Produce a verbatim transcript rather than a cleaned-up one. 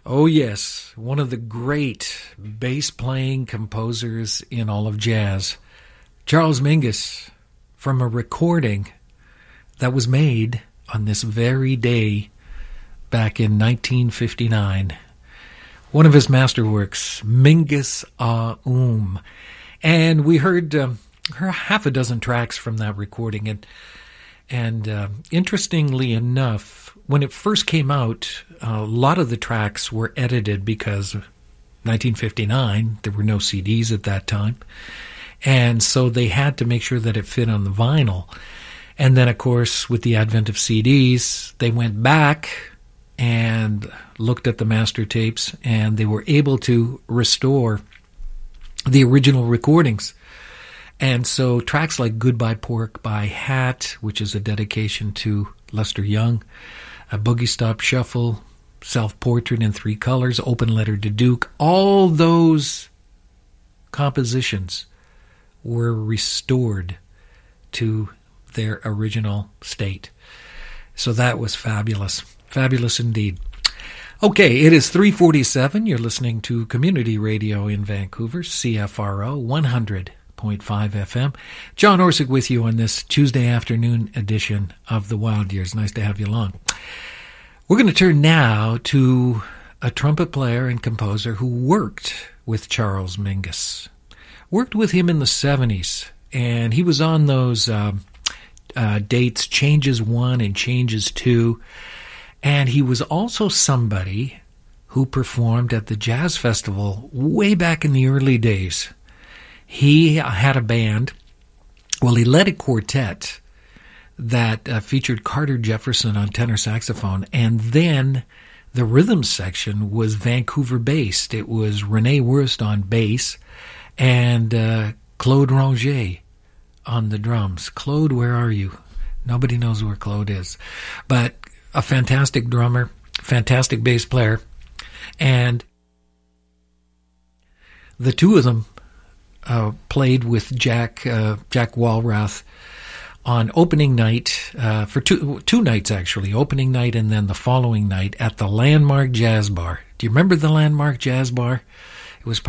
Oh, yes, one of the great bass-playing composers in all of jazz, Charles Mingus, from a recording that was made on this very day back in nineteen fifty-nine. One of his masterworks, Mingus Ah Um. And we heard um, half a dozen tracks from that recording. And, and uh, interestingly enough, when it first came out, a lot of the tracks were edited because nineteen fifty-nine, there were no C Ds at that time. And so they had to make sure that it fit on the vinyl. And then, of course, with the advent of C Ds, they went back and looked at the master tapes, and they were able to restore the original recordings. And so tracks like Goodbye Pork by Hat, which is a dedication to Lester Young, a Boogie Stop Shuffle, Self-Portrait in Three Colors, Open Letter to Duke, all those compositions were restored to their original state. So that was fabulous. Fabulous indeed. Okay, it is three forty-seven. You're listening to Community Radio in Vancouver, C F R O one hundred point five F M. John Orsick with you on this Tuesday afternoon edition of The Wild Years. Nice to have you along. We're going to turn now to a trumpet player and composer who worked with Charles Mingus. Worked with him in the seventies, and he was on those uh, uh, dates, Changes One and Changes Two. And he was also somebody who performed at the Jazz Festival way back in the early days. He had a band, well, he led a quartet that uh, featured Carter Jefferson on tenor saxophone, and then the rhythm section was Vancouver-based. It was René Wurst on bass and uh, Claude Ranger on the drums. Claude, where are you? Nobody knows where Claude is. But a fantastic drummer, fantastic bass player, and the two of them uh, played with Jack uh, Jack Walrath on opening night uh, for two two nights actually, opening night and then the following night at the Landmark Jazz Bar. Do you remember the Landmark Jazz Bar? It was part